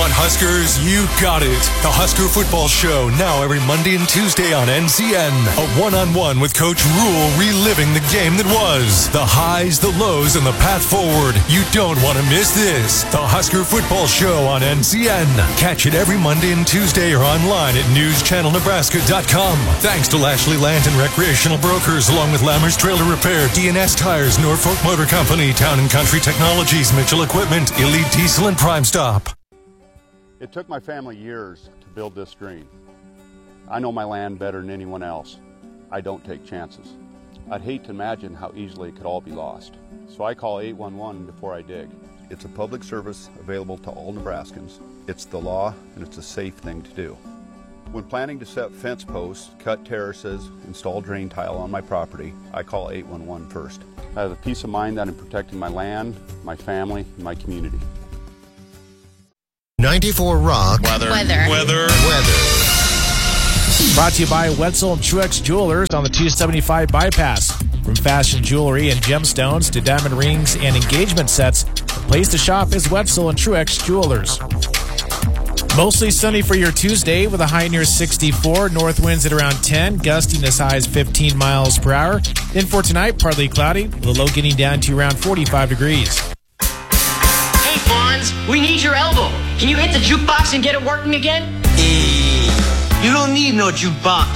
want Huskers? You got it. The Husker Football Show, now every Monday and Tuesday on NCN. A one-on-one with Coach Rule, reliving the game that was. The highs, the lows, and the path forward. You don't want to miss this. The Husker Football Show on NCN. Catch it every Monday and Tuesday or online at newschannelnebraska.com. Thanks to Lashley Land and Recreational Brokers, along with Lammers Trailer Repair, DNS Tires, Norfolk Motor Company, Town and Country Technologies, Mitchell Equipment, Elite Diesel, and Prime Stop. It took my family years to build this green. I know my land better than anyone else. I don't take chances. I'd hate to imagine how easily it could all be lost. So I call 811 before I dig. It's a public service available to all Nebraskans. It's the law, and it's a safe thing to do. When planning to set fence posts, cut terraces, install drain tile on my property, I call 811 first. I have the peace of mind that I'm protecting my land, my family, and my community. 94 Rock. Weather. Brought to you by Wetzel and Truex Jewelers on the 275 bypass. From fashion jewelry and gemstones to diamond rings and engagement sets, the place to shop is Wetzel and Truex Jewelers. Mostly sunny for your Tuesday with a high near 64, north winds at around 10, gusting as high as 15 miles per hour. Then for tonight, partly cloudy, with the low getting down to around 45 degrees. Hey, Fonz, we need your elbow. Can you hit the jukebox and get it working again? You don't need no jukebox.